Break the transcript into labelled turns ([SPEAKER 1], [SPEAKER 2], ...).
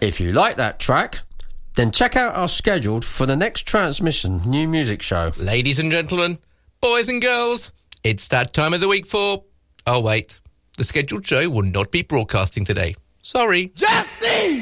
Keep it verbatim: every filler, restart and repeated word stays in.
[SPEAKER 1] If you like that track, then check out our schedule for the next transmission new music show.
[SPEAKER 2] Ladies and gentlemen, boys and girls, it's that time of the week for... Oh, wait. The scheduled show will not be broadcasting today. Sorry.
[SPEAKER 3] Justin!